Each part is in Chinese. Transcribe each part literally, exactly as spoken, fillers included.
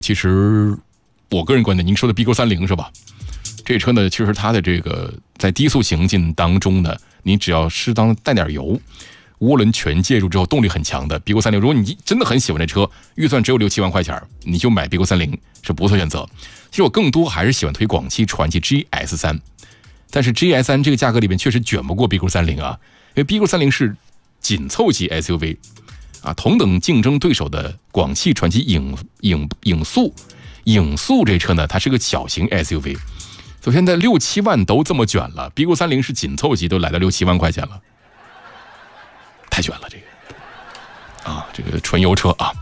其实我个人观点，您说的 B Q 三零 是吧？这车呢，其实它的这个在低速行进当中呢，你只要适当带点油，涡轮全介入之后，动力很强的 B Q 三零。如果你真的很喜欢这车，预算只有六七万块钱，你就买 B Q 三零是不错选择。其实我更多还是喜欢推广汽传祺 G S 三，但是 G S 三这个价格里面确实卷不过 B Q 三零啊，因为 B Q 三零是紧凑级 S U V 啊，同等竞争对手的广汽传祺影影影速，影速这车呢，它是个小型 S U V。首先在六七万都这么卷了 ，B Q 三零是紧凑级都来到六七万块钱了，太卷了这个啊，这个纯油车啊。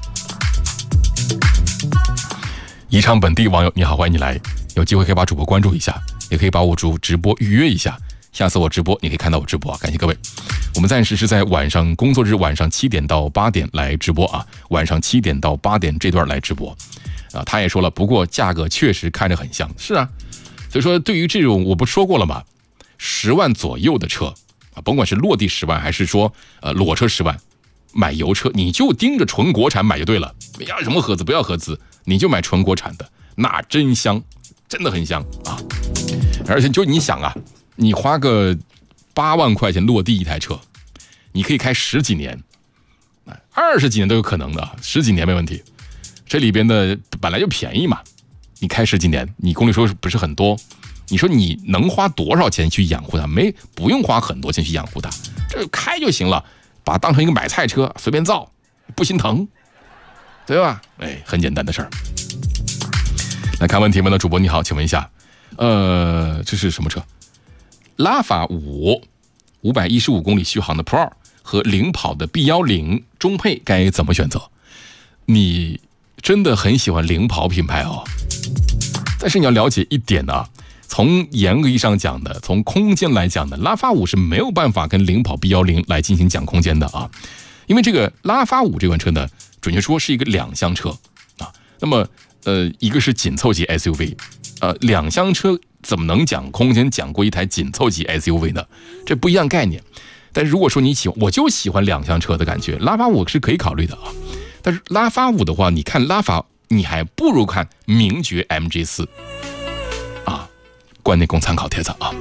宜昌本地网友你好，欢迎你来，有机会可以把主播关注一下，也可以把我主直播预约一下，下次我直播你可以看到我直播，感谢各位。我们暂时是在晚上工作日晚上七点到八点来直播啊，晚上七点到八点这段来直播啊。他也说了，不过价格确实看着很像，是啊。所以说，对于这种我不说过了吗？十万左右的车啊，甭管是落地十万还是说呃裸车十万，买油车你就盯着纯国产买就对了，不要什么合资，不要合资，你就买纯国产的，那真香，真的很香啊！而且就你想啊，你花个八万块钱落地一台车，你可以开十几年，二十几年都有可能的，十几年没问题。这里边的本来就便宜嘛。你开十几年，你公里数不是很多，你说你能花多少钱去养护它？没，不用花很多钱去养护它，这开就行了，把它当成一个买菜车，随便造，不心疼，对吧？哎，很简单的事儿。来看问题，问的主播你好，请问一下，呃，这是什么车？拉法五，五百一十五公里续航的 Pro 和领跑的 B 一零中配该怎么选择？你真的很喜欢领跑品牌哦。但是你要了解一点啊，从严格意义上讲的，从空间来讲的，拉法五是没有办法跟领跑 B 一零来进行讲空间的啊，因为这个拉法五这款车呢，准确说是一个两厢车啊。那么呃，一个是紧凑级 S U V， 呃，两厢车怎么能讲空间讲过一台紧凑级 S U V 呢？这不一样概念。但是如果说你喜欢，我就喜欢两厢车的感觉，拉法五是可以考虑的啊。但是拉法五的话，你看拉法。你还不如看名爵 M G 四 啊，观内供参考帖子啊。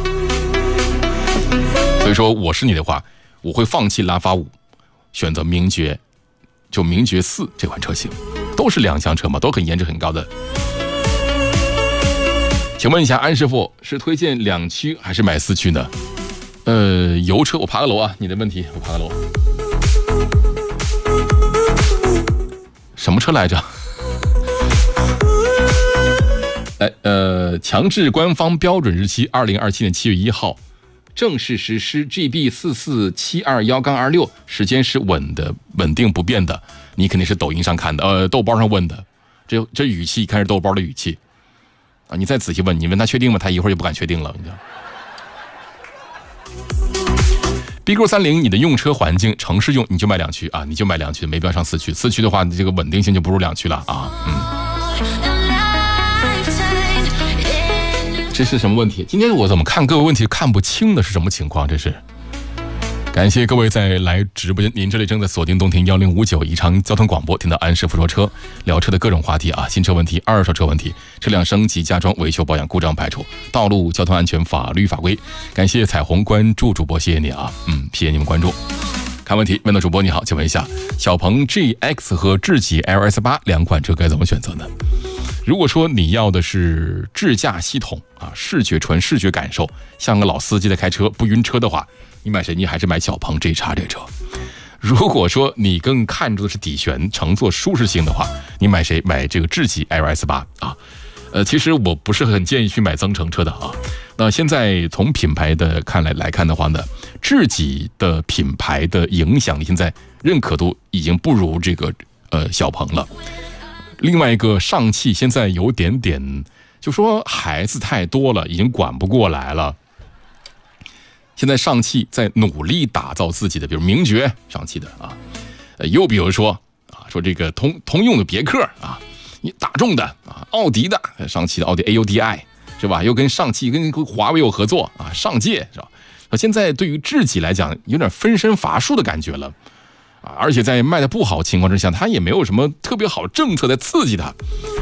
所以说我是你的话，我会放弃拉法五，选择名爵，就名爵四这款车型，都是两厢车嘛，都很颜值很高的。请问一下安师傅，是推荐两驱还是买四驱呢？呃，油车，我爬个楼啊，你的问题，我爬个楼。什么车来着？来，呃，强制官方标准日期二零二七年七月一号，正式实施 G B 四四七二一二六，时间是稳的，稳定不变的。你肯定是抖音上看的，呃，豆包上问的，这这语气一看是豆包的语气啊！你再仔细问，你问他确定吗？他一会儿就不敢确定了。你知道 B Q 三零，你的用车环境，城市用你就买两驱啊，你就买两驱，没必要上四驱。四驱的话，这个稳定性就不如两驱了啊。嗯。这是什么问题？今天我怎么看各位问题看不清的是什么情况？这是感谢各位在来直播间，您这里正在锁定动听一零五九宜昌交通广播，听到安师傅说车，聊车的各种话题啊，新车问题、二手车问题、车辆升级、加装、维修保养、故障排除、道路交通安全、法律法规。感谢彩虹关注主播，谢谢你啊，嗯，谢谢你们关注。看问题，问到主播你好，请问一下，小鹏 G X 和智己 L S 八两款车该怎么选择呢？如果说你要的是智驾系统啊，视觉纯视觉感受，像个老司机在开车不晕车的话，你买谁？你还是买小鹏 G X 这车。如果说你更看重的是底悬乘坐舒适性的话，你买谁？买这个智己 L S 八啊。呃，其实我不是很建议去买增程车的啊。那现在从品牌的看来来看的话呢，智己的品牌的影响力现在认可度已经不如这个呃小鹏了。另外一个上汽现在有点点，就说孩子太多了，已经管不过来了。现在上汽在努力打造自己的，比如名爵，上汽的啊，呃，又比如说啊，说这个通通用的别克啊，你大众的啊，奥迪的，上汽的奥迪 A U D I 是吧？又跟上汽跟华为有合作啊，上届是吧？现在对于智己来讲，有点分身乏术的感觉了。 啊，而且在卖的不好情况之下，它也没有什么特别好政策在刺激它。